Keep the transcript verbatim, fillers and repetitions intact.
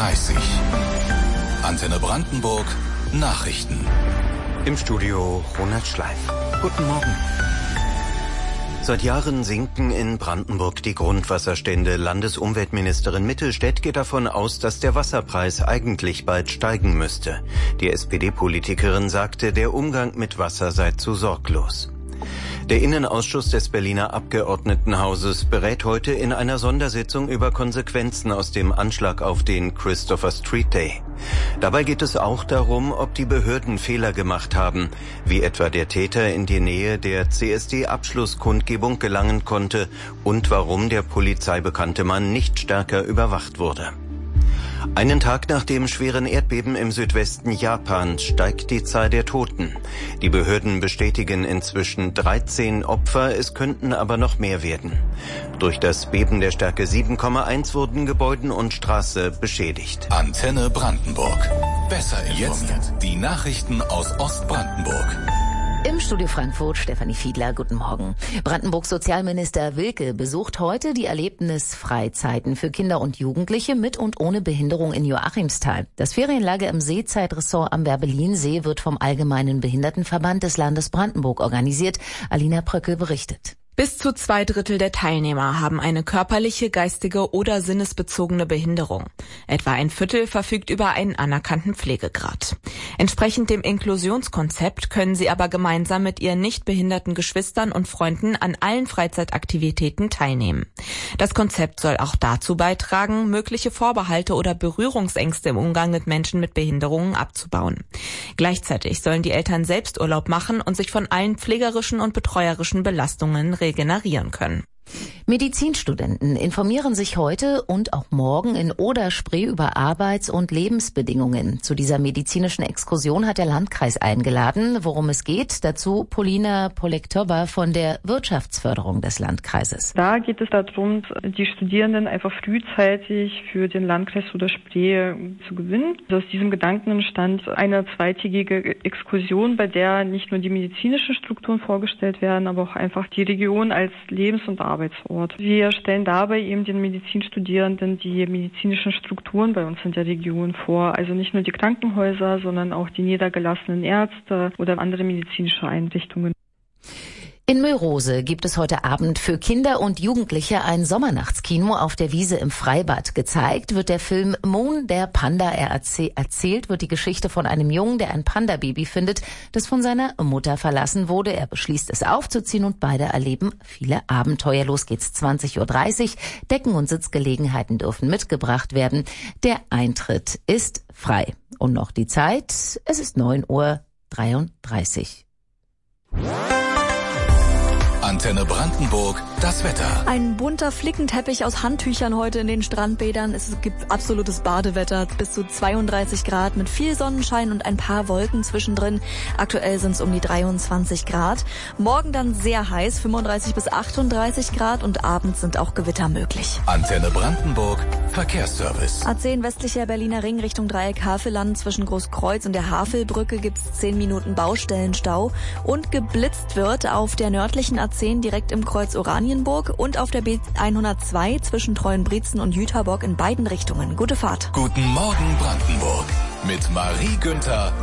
dreißig. Antenne Brandenburg Nachrichten. Im Studio Ronald Schleif. Guten Morgen. Seit Jahren sinken in Brandenburg die Grundwasserstände. Landesumweltministerin Mittelstädt geht davon aus, dass der Wasserpreis eigentlich bald steigen müsste. Die S P D-Politikerin sagte, der Umgang mit Wasser sei zu sorglos. Der Innenausschuss des Berliner Abgeordnetenhauses berät heute in einer Sondersitzung über Konsequenzen aus dem Anschlag auf den Christopher Street Day. Dabei geht es auch darum, ob die Behörden Fehler gemacht haben, wie etwa der Täter in die Nähe der C S D-Abschlusskundgebung gelangen konnte und warum der Polizei bekannte Mann nicht stärker überwacht wurde. Einen Tag nach dem schweren Erdbeben im Südwesten Japans steigt die Zahl der Toten. Die Behörden bestätigen inzwischen dreizehn Opfer, es könnten aber noch mehr werden. Durch das Beben der Stärke sieben Komma eins wurden Gebäuden und Straße beschädigt. Antenne Brandenburg. Besser informiert. Jetzt die Nachrichten aus Ostbrandenburg. Im Studio Frankfurt Stefanie Fiedler, guten Morgen. Brandenburgs Sozialminister Wilke besucht heute die Erlebnisfreizeiten für Kinder und Jugendliche mit und ohne Behinderung in Joachimsthal. Das Ferienlager im Seezeitressort am Werbellinsee wird vom Allgemeinen Behindertenverband des Landes Brandenburg organisiert. Alina Pröckel berichtet. Bis zu zwei Drittel der Teilnehmer haben eine körperliche, geistige oder sinnesbezogene Behinderung. Etwa ein Viertel verfügt über einen anerkannten Pflegegrad. Entsprechend dem Inklusionskonzept können sie aber gemeinsam mit ihren nicht behinderten Geschwistern und Freunden an allen Freizeitaktivitäten teilnehmen. Das Konzept soll auch dazu beitragen, mögliche Vorbehalte oder Berührungsängste im Umgang mit Menschen mit Behinderungen abzubauen. Gleichzeitig sollen die Eltern selbst Urlaub machen und sich von allen pflegerischen und betreuerischen Belastungen regenerieren können. Medizinstudenten informieren sich heute und auch morgen in Oder-Spree über Arbeits- und Lebensbedingungen. Zu dieser medizinischen Exkursion hat der Landkreis eingeladen. Worum es geht, dazu Polina Polektowa von der Wirtschaftsförderung des Landkreises. Da geht es darum, die Studierenden einfach frühzeitig für den Landkreis Oder-Spree zu gewinnen. Aus diesem Gedanken entstand eine zweitägige Exkursion, bei der nicht nur die medizinischen Strukturen vorgestellt werden, aber auch einfach die Region als Lebens- und Arbeitsort. Wir stellen dabei eben den Medizinstudierenden die medizinischen Strukturen bei uns in der Region vor. Also nicht nur die Krankenhäuser, sondern auch die niedergelassenen Ärzte oder andere medizinische Einrichtungen. In Mölrose gibt es heute Abend für Kinder und Jugendliche ein Sommernachtskino auf der Wiese im Freibad. Gezeigt wird der Film Moon, der Panda. Er erzäh- erzählt wird die Geschichte von einem Jungen, der ein Panda-Baby findet, das von seiner Mutter verlassen wurde. Er beschließt es aufzuziehen und beide erleben viele Abenteuer. Los geht's zwanzig Uhr dreißig. Decken und Sitzgelegenheiten dürfen mitgebracht werden. Der Eintritt ist frei. Und noch die Zeit, es ist neun Uhr dreiunddreißig. Antenne Brandenburg, das Wetter. Ein bunter Flickenteppich aus Handtüchern heute in den Strandbädern. Es gibt absolutes Badewetter, bis zu zweiunddreißig Grad mit viel Sonnenschein und ein paar Wolken zwischendrin. Aktuell sind es um die dreiundzwanzig Grad. Morgen dann sehr heiß, fünfunddreißig bis achtunddreißig Grad und abends sind auch Gewitter möglich. Antenne Brandenburg, Verkehrsservice. A zehn westlicher Berliner Ring Richtung Dreieck Havelland zwischen Großkreuz und der Havelbrücke gibt es zehn Minuten Baustellenstau und geblitzt wird auf der nördlichen A zehn direkt im Kreuz Oranienburg und auf der B hundertzwei zwischen Treuenbrietzen und Jüterbock in beiden Richtungen. Gute Fahrt. Guten Morgen Brandenburg mit Marie Günther